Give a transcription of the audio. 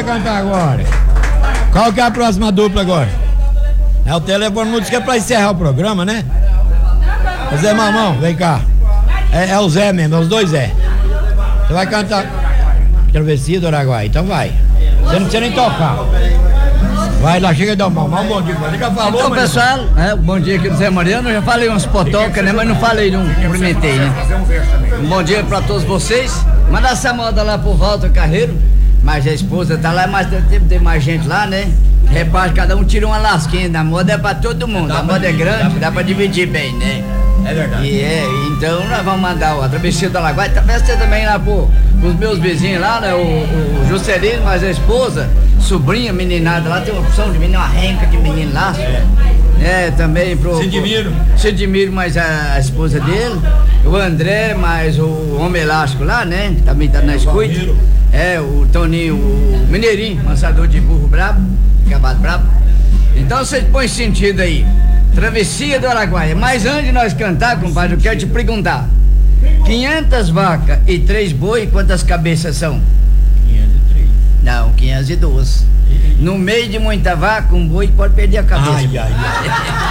vai cantar agora? Qual que é a próxima dupla agora? É o telefone música pra encerrar o programa, né? Zé Mamão, vem cá. É o Zé mesmo, é os dois Zé. Você vai cantar Travessia do Araguaia, então vai. Você não precisa nem tocar. Vai lá, chega e dá um bom dia. Ele já falou, então, pessoal, bom dia aqui do Zé Mariano. Eu já falei uns potocas, né? Mas não falei, não cumprimentei, né? Um bom dia pra todos vocês. Manda essa moda lá pro Walter Carreiro. Mas a esposa tá lá, mas tem mais gente lá, né? Reparte, cada um tira uma lasquinha. A moda é pra todo mundo. A moda é grande, dá pra dividir bem, né? É verdade. Então nós vamos mandar a Travessia do Araguaia. Talvez você também lá pros meus vizinhos lá, né? O Juscelino, mas a esposa, sobrinha, meninada lá, tem uma opção de menino, uma renca de menino lá. Também pro Cidimiro, mas a esposa dele, o André, mais o Homem Elástico lá, né? Que também tá na escuta. O Toninho, o Mineirinho, lançador de burro brabo, acabado brabo. Então vocês põem sentido aí. Travessia do Araguaia. Mas antes de nós cantar, compadre, eu quero te perguntar: 500 vacas e 3 boi, quantas cabeças são? 503. Não, 502. No meio de muita vaca, um boi pode perder a cabeça. Ai.